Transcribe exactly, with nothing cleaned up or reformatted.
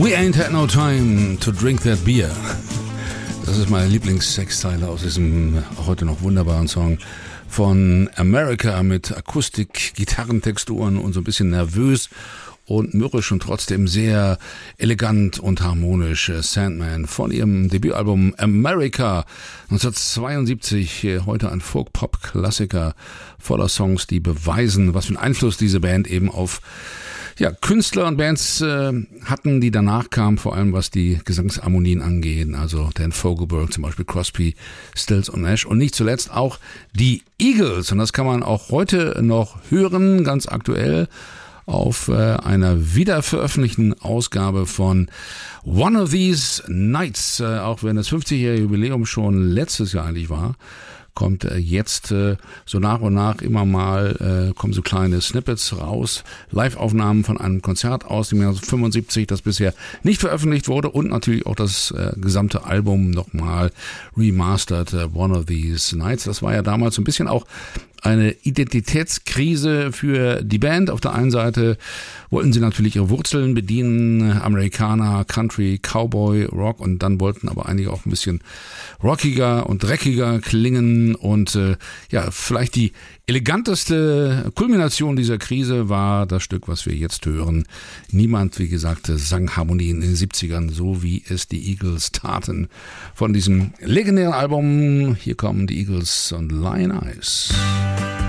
We ain't had no time to drink that beer. Das ist mein Lieblingssexteil aus diesem heute noch wunderbaren Song von America mit Akustik, Gitarrentexturen und so ein bisschen nervös und mürrisch und trotzdem sehr elegant und harmonisch. Sandman von ihrem Debütalbum America neunzehnhundertzweiundsiebzig, heute ein Folk-Pop-Klassiker voller Songs, die beweisen, was für einen Einfluss diese Band eben auf ja, Künstler und Bands äh, hatten, die danach kamen, vor allem was die Gesangsharmonien angeht, also Dan Fogelberg, zum Beispiel Crosby, Stills und Nash und nicht zuletzt auch die Eagles, und das kann man auch heute noch hören, ganz aktuell auf äh, einer wiederveröffentlichten Ausgabe von One of These Nights, äh, auch wenn das fünfzigjährige Jubiläum schon letztes Jahr eigentlich war, kommt äh, jetzt äh, so nach und nach immer mal, äh, kommen so kleine Snippets raus, Live-Aufnahmen von einem Konzert aus dem Jahr fünfundsiebzig, das bisher nicht veröffentlicht wurde, und natürlich auch das äh, gesamte Album nochmal remastered, äh, One of These Nights. Das war ja damals so ein bisschen auch eine Identitätskrise für die Band. Auf der einen Seite wollten sie natürlich ihre Wurzeln bedienen, Amerikaner, Country, Cowboy, Rock, und dann wollten aber einige auch ein bisschen rockiger und dreckiger klingen, und äh, ja, vielleicht die eleganteste Kulmination dieser Krise war das Stück, was wir jetzt hören. Niemand, wie gesagt, sang Harmonien in den siebzigern, so wie es die Eagles taten. Von diesem legendären Album, hier kommen die Eagles und Lion Eyes.